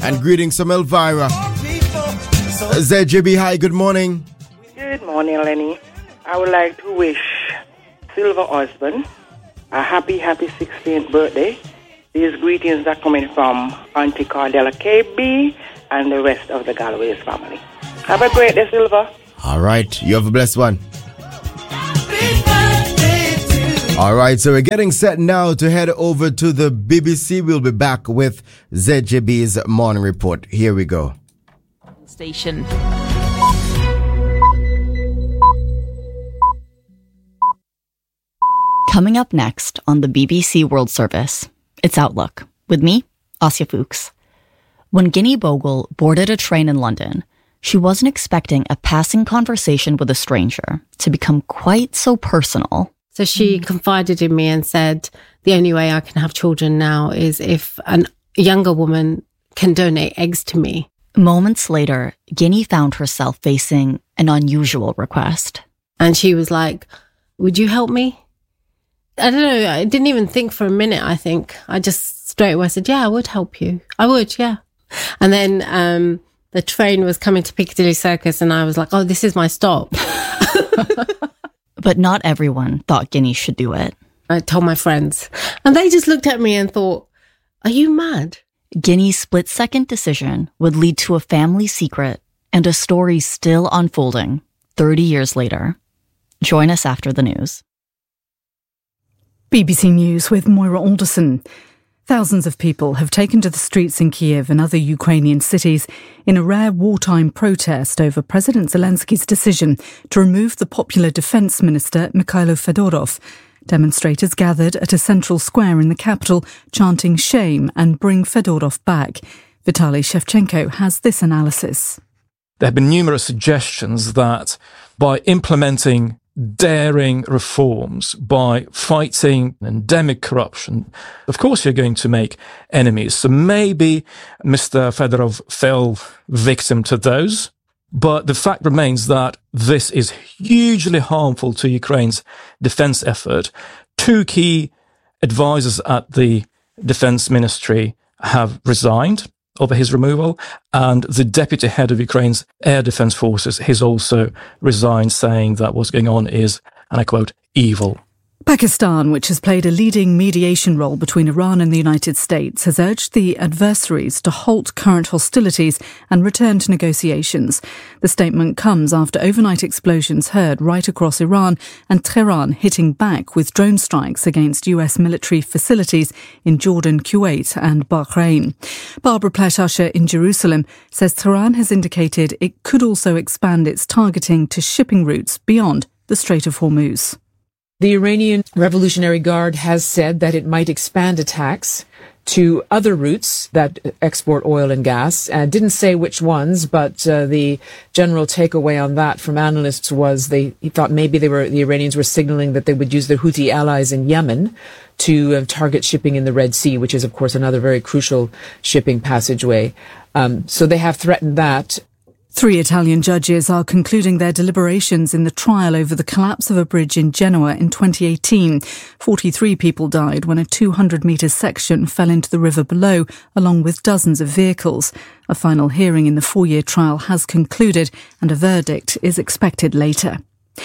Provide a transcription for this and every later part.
And greetings from Elvira. ZJB, hi, good morning. Good morning, Lenny. I would like to wish Silver husband a happy 16th birthday. These greetings are coming from Auntie Cardella KB and the rest of the Galway's family. Have a great day, Silver. All right, you have a blessed one. All right, so we're getting set now to head over to the BBC. We'll be back with ZJB's morning report. Here we go. Station. Coming up next on the BBC World Service, it's Outlook. With me, Asya Fuchs. When Guinea Bogle boarded a train in London, she wasn't expecting a passing conversation with a stranger to become quite so personal. So she confided in me and said, the only way I can have children now is if a younger woman can donate eggs to me. Moments later, Guinea found herself facing an unusual request. And she was like, would you help me? I don't know. I didn't even think for a minute, I think. I just straight away said, yeah, I would help you. I would, yeah. And then the train was coming to Piccadilly Circus and I was like, oh, this is my stop. But not everyone thought Guinea should do it. I told my friends and they just looked at me and thought, are you mad? Guinea's split-second decision would lead to a family secret and a story still unfolding 30 years later. Join us after the news. BBC News with Moira Alderson. Thousands of people have taken to the streets in Kiev and other Ukrainian cities in a rare wartime protest over President Zelensky's decision to remove the popular defence minister Mikhailo Fedorov. Demonstrators gathered at a central square in the capital, chanting shame and bring Fedorov back. Vitaly Shevchenko has this analysis. There have been numerous suggestions that by implementing daring reforms, by fighting endemic corruption, of course you're going to make enemies. So maybe Mr. Fedorov fell victim to those. But the fact remains that this is hugely harmful to Ukraine's defense effort. Two key advisors at the defense ministry have resigned over his removal, and the deputy head of Ukraine's air defense forces has also resigned, saying that what's going on is, and I quote, evil. Pakistan, which has played a leading mediation role between Iran and the United States, has urged the adversaries to halt current hostilities and return to negotiations. The statement comes after overnight explosions heard right across Iran and Tehran hitting back with drone strikes against US military facilities in Jordan, Kuwait and Bahrain. Barbara Plesh-Usher in Jerusalem says Tehran has indicated it could also expand its targeting to shipping routes beyond the Strait of Hormuz. The Iranian Revolutionary Guard has said that it might expand attacks to other routes that export oil and gas. Didn't say which ones, but the general takeaway on that from analysts was he thought maybe the Iranians were signaling that they would use their Houthi allies in Yemen to target shipping in the Red Sea, which is, of course, another very crucial shipping passageway. So they have threatened that. 3 Italian judges are concluding their deliberations in the trial over the collapse of a bridge in Genoa in 2018. 43 people died when a 200-metre section fell into the river below, along with dozens of vehicles. A final hearing in the 4-year trial has concluded, and a verdict is expected later.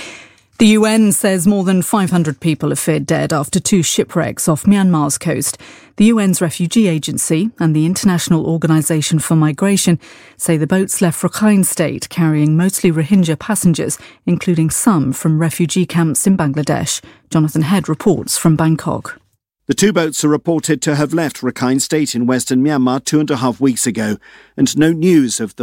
The UN says more than 500 people are feared dead after 2 shipwrecks off Myanmar's coast. The UN's refugee agency and the International Organization for Migration say the boats left Rakhine State carrying mostly Rohingya passengers, including some from refugee camps in Bangladesh. Jonathan Head reports from Bangkok. The 2 boats are reported to have left Rakhine State in western Myanmar 2.5 weeks ago, and no news of the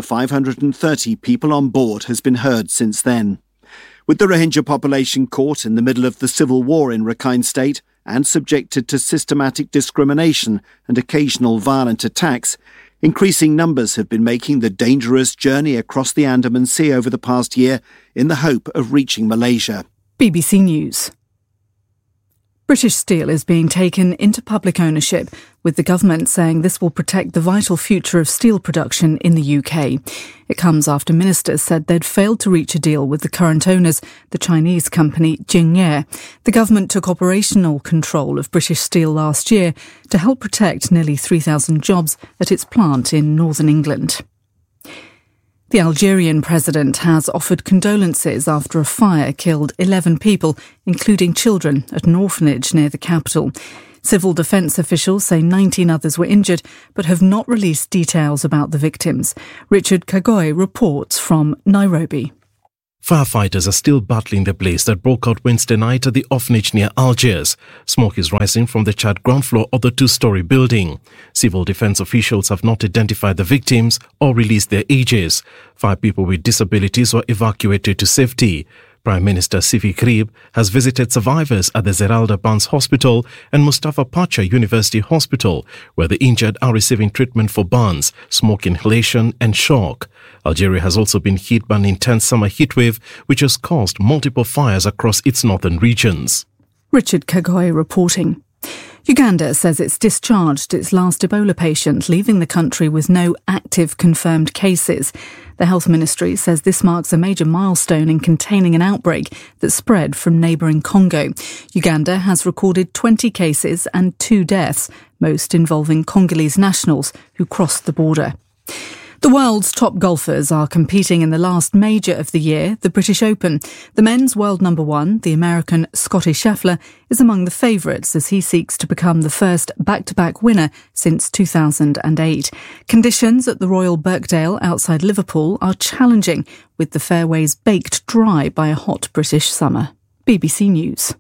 530 people on board has been heard since then. With the Rohingya population caught in the middle of the civil war in Rakhine State and subjected to systematic discrimination and occasional violent attacks, increasing numbers have been making the dangerous journey across the Andaman Sea over the past year in the hope of reaching Malaysia. BBC News. British Steel is being taken into public ownership with the government saying this will protect the vital future of steel production in the UK. It comes after ministers said they'd failed to reach a deal with the current owners, the Chinese company Jingye. The government took operational control of British Steel last year to help protect nearly 3,000 jobs at its plant in northern England. The Algerian president has offered condolences after a fire killed 11 people, including children, at an orphanage near the capital. Civil defence officials say 19 others were injured, but have not released details about the victims. Richard Kagoy reports from Nairobi. Firefighters are still battling the blaze that broke out Wednesday night at the orphanage near Algiers. Smoke is rising from the charred ground floor of the two-storey building. Civil defence officials have not identified the victims or released their ages. 5 people with disabilities were evacuated to safety. Prime Minister Sifi Krib has visited survivors at the Zeralda Barnes Hospital and Mustafa Pacha University Hospital, where the injured are receiving treatment for burns, smoke inhalation and shock. Algeria has also been hit by an intense summer heatwave, which has caused multiple fires across its northern regions. Richard Kagoy reporting. Uganda says it's discharged its last Ebola patient, leaving the country with no active confirmed cases. The Health Ministry says this marks a major milestone in containing an outbreak that spread from neighbouring Congo. Uganda has recorded 20 cases and 2 deaths, most involving Congolese nationals who crossed the border. The world's top golfers are competing in the last major of the year, the British Open. The men's world number 1, the American Scottie Scheffler, is among the favourites as he seeks to become the first back-to-back winner since 2008. Conditions at the Royal Birkdale outside Liverpool are challenging, with the fairways baked dry by a hot British summer. BBC News.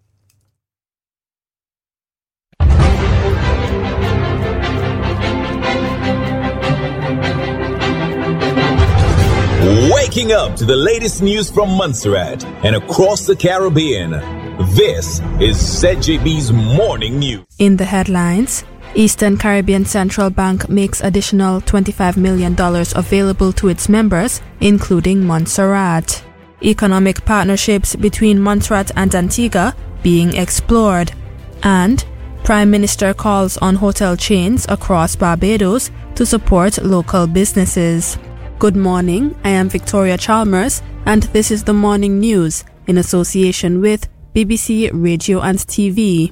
Waking up to the latest news from Montserrat and across the Caribbean. This is ZJB's Morning News. In the headlines, Eastern Caribbean Central Bank makes additional $25 million available to its members, including Montserrat. Economic partnerships between Montserrat and Antigua being explored. And Prime Minister calls on hotel chains across Barbados to support local businesses. Good morning, I am Victoria Chalmers, and this is the Morning News in association with BBC Radio and TV.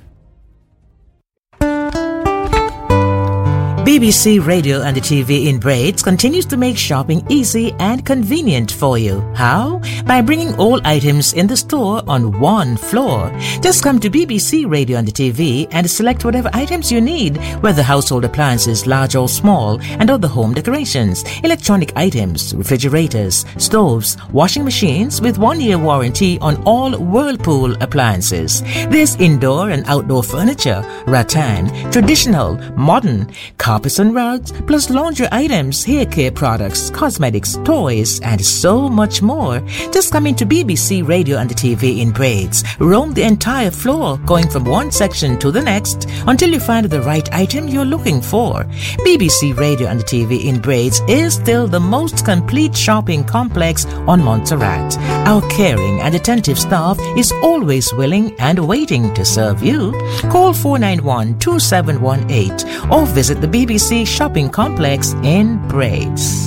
BBC Radio and the TV in Braids continues to make shopping easy and convenient for you. How? By bringing all items in the store on one floor. Just come to BBC Radio and the TV and select whatever items you need, whether household appliances, large or small, and other home decorations, electronic items, refrigerators, stoves, washing machines with 1-year warranty on all Whirlpool appliances. There's indoor and outdoor furniture, rattan, traditional, modern, carpets and rugs, plus laundry items, hair care products, cosmetics, toys, and so much more. Just come into BBC Radio and the TV in Braids. Roam the entire floor, going from one section to the next until you find the right item you're looking for. BBC Radio and the TV in Braids is still the most complete shopping complex on Montserrat. Our caring and attentive staff is always willing and waiting to serve you. Call 491-2718 or visit the BBC Shopping Complex in Braids.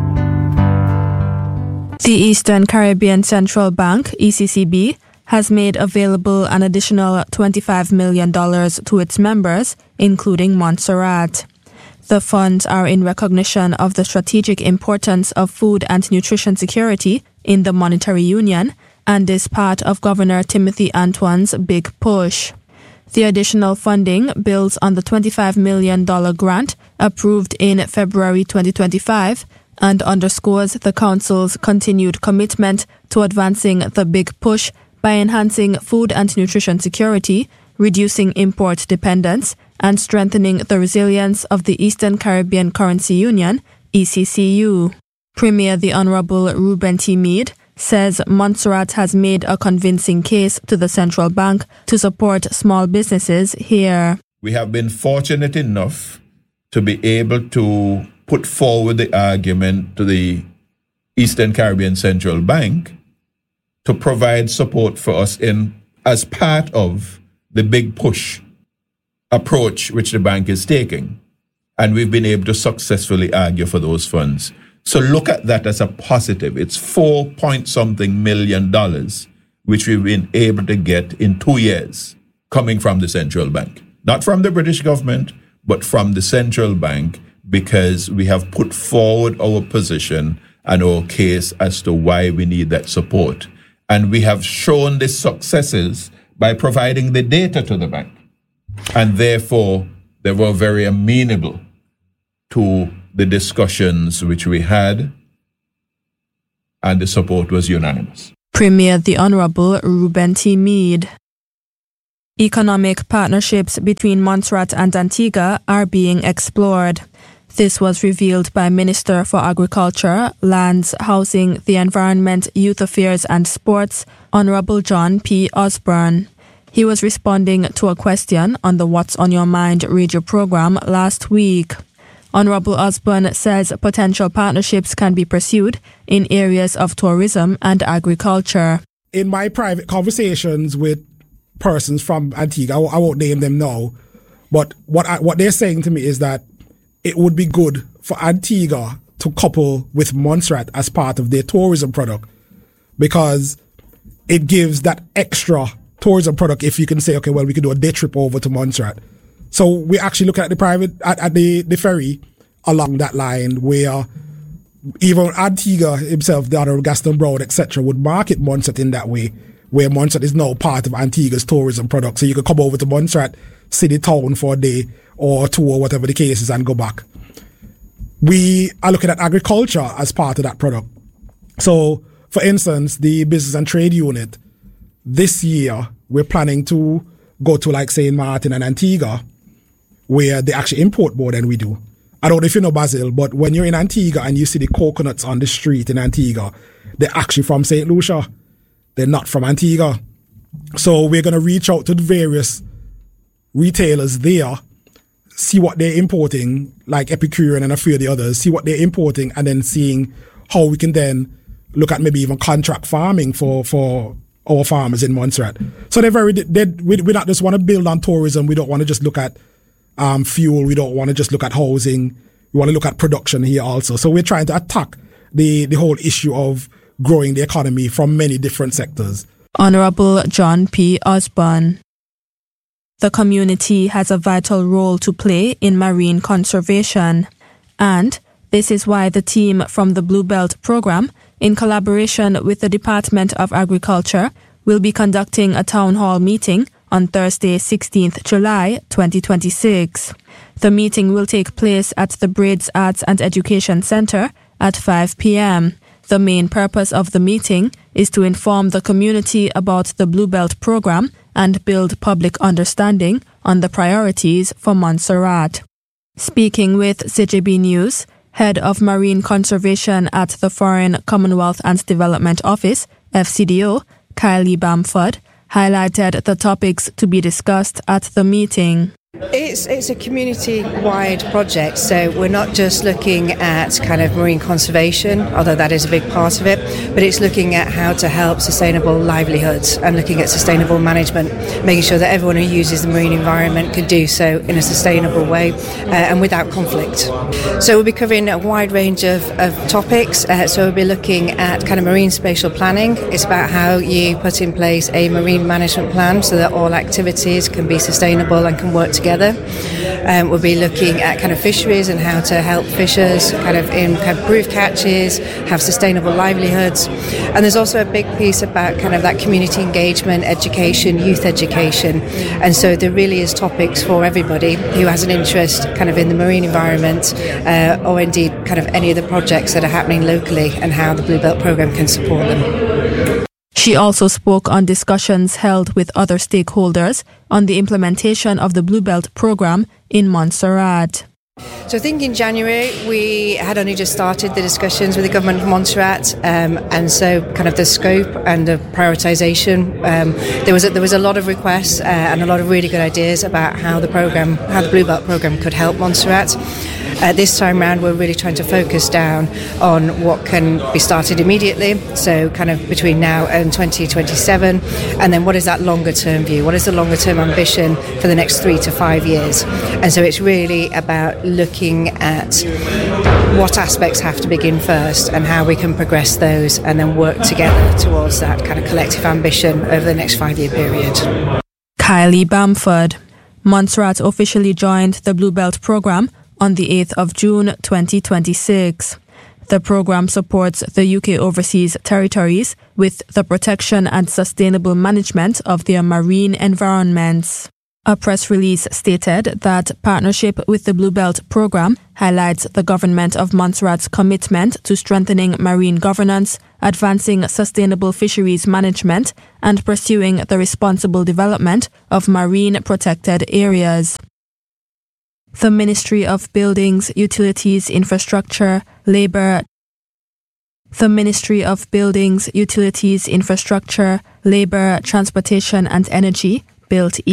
The Eastern Caribbean Central Bank, ECCB, has made available an additional $25 million to its members, including Montserrat. The funds are in recognition of the strategic importance of food and nutrition security in the monetary union and is part of Governor Timothy Antoine's big push. The additional funding builds on the $25 million grant approved in February 2025 and underscores the Council's continued commitment to advancing the big push by enhancing food and nutrition security, reducing import dependence, and strengthening the resilience of the Eastern Caribbean Currency Union, ECCU. Premier the Honourable Reuben T. Meade says Montserrat has made a convincing case to the central bank to support small businesses here. We have been fortunate enough to be able to put forward the argument to the Eastern Caribbean Central Bank to provide support for us as part of the big push approach which the bank is taking. And we've been able to successfully argue for those funds. So look at that as a positive. It's $4-point-something million, which we've been able to get in 2 years, coming from the central bank. Not from the British government, but from the central bank, because we have put forward our position and our case as to why we need that support. And we have shown the successes by providing the data to the bank. And therefore, they were very amenable to the discussions which we had, and the support was unanimous. Premier the Honourable Reuben T. Mead. Economic partnerships between Montserrat and Antigua are being explored. This was revealed by Minister for Agriculture, Lands, Housing, the Environment, Youth Affairs and Sports, Honourable John P. Osborne. He was responding to a question on the What's on Your Mind radio program last week. Honourable Osborne says potential partnerships can be pursued in areas of tourism and agriculture. In my private conversations with persons from Antigua, I won't name them now, but what they're saying to me is that it would be good for Antigua to couple with Montserrat as part of their tourism product, because it gives that extra tourism product if you can say, okay, well, we can do a day trip over to Montserrat. So we're actually looking at the ferry along that line, where even Antigua himself, the Honourable Gaston Brown, etc., would market Montserrat in that way, where Montserrat is now part of Antigua's tourism product. So you could come over to Montserrat city town for a day or two or whatever the case is and go back. We are looking at agriculture as part of that product. So, for instance, the Business and Trade Unit, this year, we're planning to go to like St. Martin and Antigua, where they actually import more than we do. I don't know if you know Basil, but when you're in Antigua and you see the coconuts on the street in Antigua, they're actually from St. Lucia. They're not from Antigua. So we're going to reach out to the various retailers there, see what they're importing, like Epicurean and a few of the others, see what they're importing, and then seeing how we can then look at maybe even contract farming for our farmers in Montserrat. So we not just want to build on tourism. We don't want to just look at fuel. We don't want to just look at housing. We want to look at production here also. So we're trying to attack the whole issue of growing the economy from many different sectors. Honourable John P. Osborne. The community has a vital role to play in marine conservation, and this is why the team from the Blue Belt program, in collaboration with the Department of Agriculture, will be conducting a town hall meeting on Thursday, 16th July 2026. The meeting will take place at the Braids Arts and Education Centre at 5 p.m. The main purpose of the meeting is to inform the community about the Blue Belt program and build public understanding on the priorities for Montserrat. Speaking with CJB News, Head of Marine Conservation at the Foreign Commonwealth and Development Office, FCDO, Kylie Bamford, highlighted the topics to be discussed at the meeting. It's a community-wide project, so we're not just looking at kind of marine conservation, although that is a big part of it, but it's looking at how to help sustainable livelihoods and looking at sustainable management, making sure that everyone who uses the marine environment can do so in a sustainable way and without conflict. So we'll be covering a wide range of topics. So we'll be looking at kind of marine spatial planning. It's about how you put in place a marine management plan so that all activities can be sustainable and can work together. We'll be looking at kind of fisheries and how to help fishers kind of improve catches, have sustainable livelihoods. And there's also a big piece about kind of that community engagement, education, youth education. And so there really is topics for everybody who has an interest kind of in the marine environment or indeed kind of any of the projects that are happening locally and how the Blue Belt programme can support them. She also spoke on discussions held with other stakeholders on the implementation of the Blue Belt program in Montserrat. So I think in January we had only just started the discussions with the government of Montserrat, and so kind of the scope and the prioritisation. There was a lot of requests and a lot of really good ideas about how the Blue Belt programme could help Montserrat. This time round, we're really trying to focus down on what can be started immediately, so kind of between now and 2027, and then what is that longer term view? What is the longer term ambition for the next 3 to 5 years? And so it's really about looking at what aspects have to begin first and how we can progress those and then work together towards that kind of collective ambition over the next 5-year period. Kylie Bamford. Montserrat officially joined the Blue Belt program on the 8th of June 2026. The program supports the UK overseas territories with the protection and sustainable management of their marine environments. A press release stated that partnership with the Blue Belt program highlights the government of Montserrat's commitment to strengthening marine governance, advancing sustainable fisheries management, and pursuing the responsible development of marine protected areas. The Ministry of Buildings, Utilities, Infrastructure, Labour, Transportation and Energy built